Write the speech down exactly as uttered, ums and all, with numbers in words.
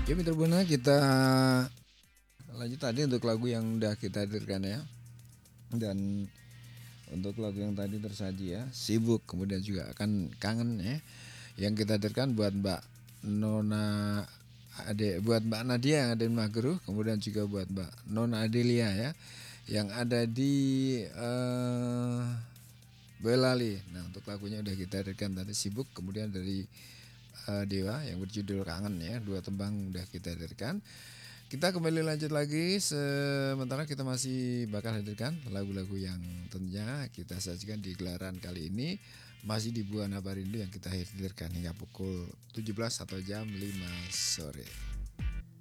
Oke Mitra Buana, kita lanjut tadi untuk lagu yang udah kita hadirkan ya. Dan untuk lagu yang tadi tersaji ya, Sibuk, kemudian juga akan Kangen ya. Yang kita hadirkan buat Mbak Nona Ade, buat Mbak Nadia yang ada di Mageruh, kemudian juga buat Mbak Nona Adelia ya yang ada di uh, Boyolali. Nah, untuk lagunya udah kita hadirkan tadi, Sibuk, kemudian dari uh, Dewa yang berjudul Kangen ya. Dua tembang udah kita hadirkan. Kita kembali lanjut lagi, sementara kita masih bakal hadirkan lagu-lagu yang tentunya kita sajikan di gelaran kali ini masih di Buana Barindo yang kita hadirkan hingga pukul tujuh belas atau jam lima sore.